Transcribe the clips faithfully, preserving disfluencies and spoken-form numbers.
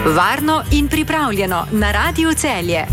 Varno in pripravljeno na Radiu Celje.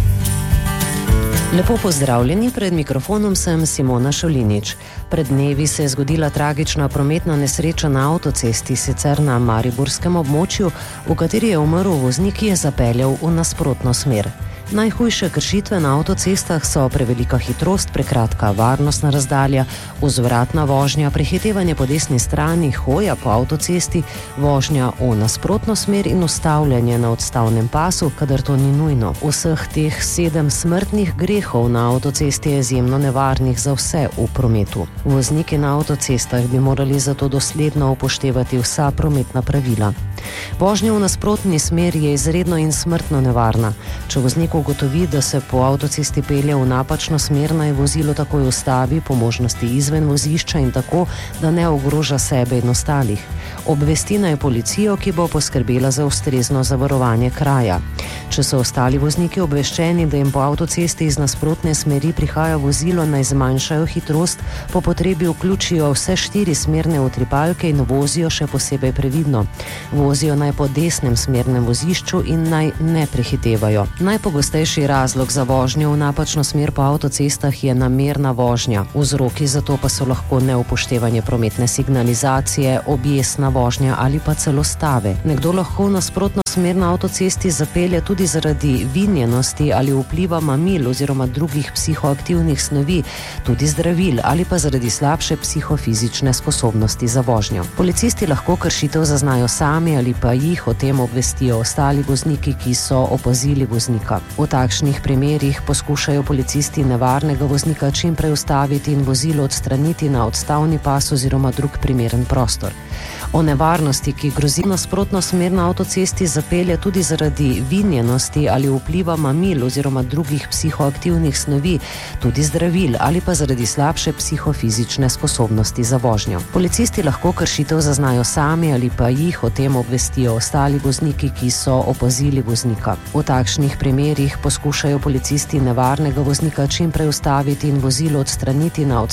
Lepo pozdravljeni, pred mikrofonom sem Simona Šolinič. Pred dnevi se je zgodila tragična prometna nesreča na avtocesti, sicer na mariborskem območju, v kateri je umrl voznik, ki je zapeljal v nasprotno smer. Najhujše kršitve na avtocestah so prevelika hitrost, prekratka varnostna razdalja, vzvratna vožnja, prehitevanje po desni strani, hoja po avtocesti, vožnja v nasprotno smer in ustavljanje na odstavnem pasu, kadar to ni nujno. Vseh teh sedem smrtnih grehov na avtocesti je izjemno nevarnih za vse v prometu. Vozniki na avtocestah bi morali zato dosledno upoštevati vsa prometna pravila. Vožnja v nasprotni smeri je izredno in smrtno nevarna. Če voznik ugotovi, da se po avtocesti pelje v napačno smer, naj vozilo takoj ustavi, po možnosti izven vozišča in tako, da ne ogroža sebe in ostalih. Obvesti naj policijo, ki bo poskrbela za ustrezno zavarovanje kraja. Če so ostali vozniki obveščeni, da jim po avtocesti iz nasprotne smeri prihaja vozilo, naj zmanjšajo hitrost, po potrebi vključijo vse štiri smerne utripalke in vozijo še posebej previdno. Vozijo naj po desnem smernem vozišču in naj ne prehitevajo. Najpogostejši razlog za vožnjo v napačno smer po avtocestah je namerna vožnja. Vzroki za to pa so lahko neupoštevanje prometne signalizacije, objesna vožnja ali pa celo stave. Nekdo lahko v nasprotno smer na avtocesti zapelje tudi zaradi vinjenosti ali vpliva mamil oziroma drugih psihoaktivnih snovi, tudi zdravil ali pa zaradi slabše psihofizične sposobnosti za vožnjo. Policisti lahko kršitev zaznajo sami ali pa jih o tem obvestijo ostali vozniki, ki so opazili voznika. V takšnih primerih poskušajo policisti nevarnega voznika čim prej ustaviti in vozilo odstraniti na odstavni pas oziroma drug primeren prostor. O nevarnosti, ki grozi nasprotno smer na avtocesti, zapelje tudi zaradi vinjenosti ali vpliva mamil oziroma drugih psihoaktivnih snovi, tudi zdravil ali pa zaradi slabše psihofizične sposobnosti za vožnjo. Policisti lahko kršitev zaznajo sami ali pa jih o tem obvestijo ostali vozniki, ki so opazili voznika. V takšnih primerih poskušajo policisti nevarnega voznika čim prej ustaviti in vozilo odstraniti na